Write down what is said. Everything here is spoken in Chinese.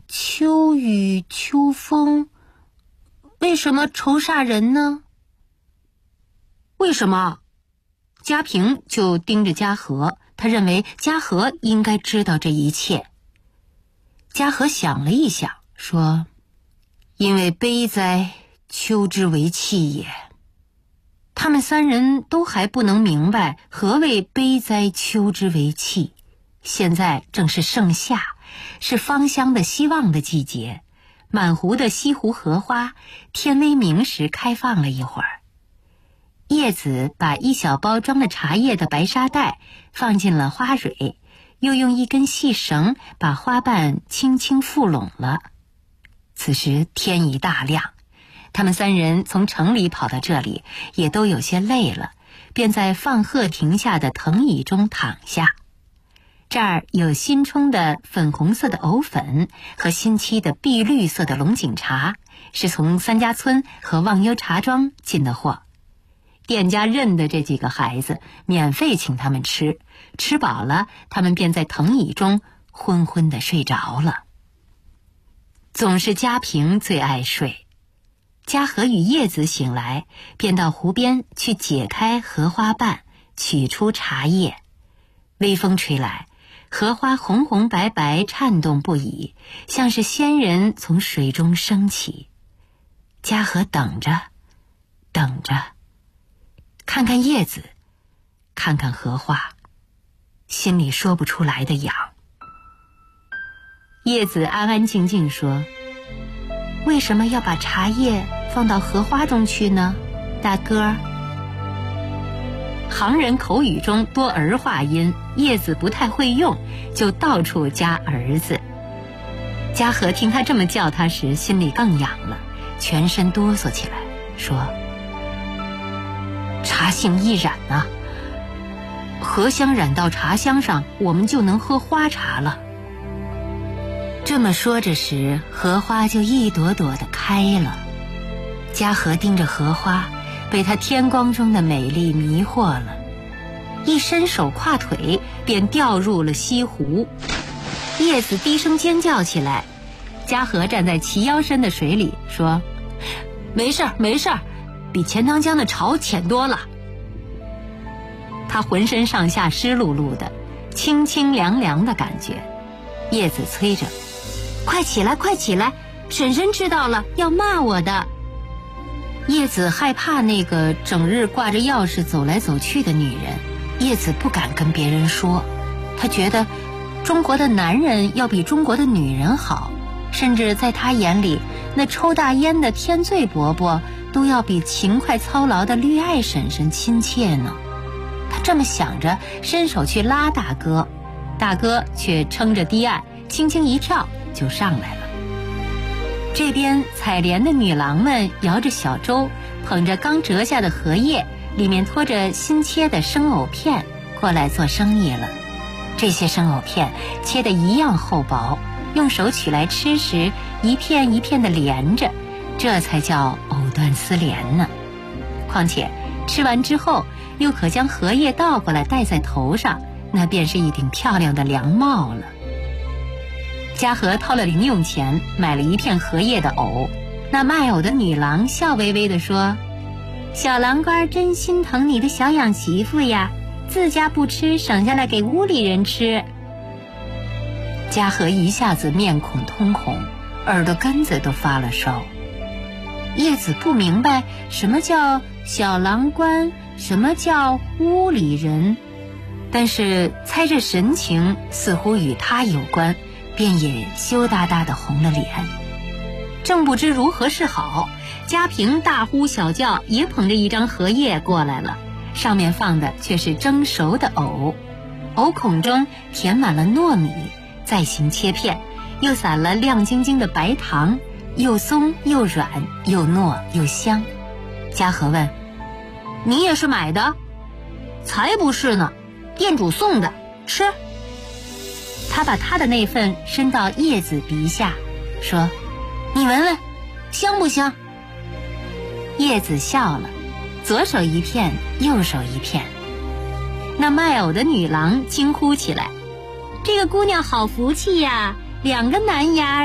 秋雨秋风，为什么愁煞人呢？为什么？嘉平就盯着嘉禾，他认为嘉禾应该知道这一切。嘉禾想了一想，说：因为悲哉，秋之为气也。他们三人都还不能明白何谓悲哉秋之为气。现在正是盛夏，是芳香的希望的季节，满湖的西湖荷花天微明时开放了一会儿。叶子把一小包装了茶叶的白沙袋放进了花蕊，又用一根细绳把花瓣轻轻缚拢了。此时天已大亮，他们三人从城里跑到这里，也都有些累了，便在放鹤亭下的藤椅中躺下。这儿有新冲的粉红色的藕粉和新沏的碧绿色的龙井茶，是从三家村和忘忧茶庄进的货。店家认得这几个孩子，免费请他们吃，吃饱了，他们便在藤椅中昏昏地睡着了。总是嘉平最爱睡。嘉禾与叶子醒来，便到湖边去解开荷花瓣，取出茶叶。微风吹来，荷花红红白白，颤动不已，像是仙人从水中升起。嘉禾等着，等着，看看叶子，看看荷花，心里说不出来的痒。叶子安安静静说：为什么要把茶叶放到荷花中去呢，大哥？行人口语中多儿化音，叶子不太会用，就到处加儿子。嘉禾听他这么叫他时，心里更痒了，全身哆嗦起来，说：茶性易染啊，荷香染到茶香上，我们就能喝花茶了。这么说着时，荷花就一朵朵的开了。嘉禾盯着荷花，被它天光中的美丽迷惑了，一伸手跨腿便掉入了西湖。叶子低声尖叫起来，嘉禾站在齐腰深的水里说：没事儿没事儿，比钱塘江的潮浅多了。他浑身上下湿漉漉的，清清凉凉的感觉。叶子催着：快起来快起来，婶婶知道了要骂我的。叶子害怕那个整日挂着钥匙走来走去的女人，叶子不敢跟别人说，她觉得中国的男人要比中国的女人好，甚至在她眼里，那抽大烟的天罪伯伯都要比勤快操劳的绿爱婶婶亲切呢。她这么想着，伸手去拉大哥，大哥却撑着堤岸，轻轻一跳就上来了。这边采莲的女郎们摇着小舟，捧着刚折下的荷叶，里面拖着新切的生藕片过来做生意了。这些生藕片切得一样厚薄，用手取来吃时一片一片的连着，这才叫藕断丝连呢。况且吃完之后又可将荷叶倒过来戴在头上，那便是一顶漂亮的凉帽了。嘉禾掏了零用钱，买了一片荷叶的藕。那卖藕的女郎笑微微地说：小郎官真心疼你的小养媳妇呀，自家不吃，省下来给屋里人吃。嘉禾一下子面孔通红，耳朵根子都发了烧。叶子不明白什么叫小郎官，什么叫屋里人，但是猜这神情似乎与他有关，便也羞答答地红了脸。正不知如何是好，嘉平大呼小叫，也捧着一张荷叶过来了，上面放的却是蒸熟的藕，藕孔中填满了糯米，再行切片，又撒了亮晶晶的白糖，又松又软，又糯又香。嘉禾问：你也是买的？才不是呢，店主送的，吃。他把他的那份伸到叶子鼻下，说：你闻闻，香不香？叶子笑了，左手一片，右手一片。那卖藕的女郎惊呼起来：这个姑娘好福气呀，2个男丫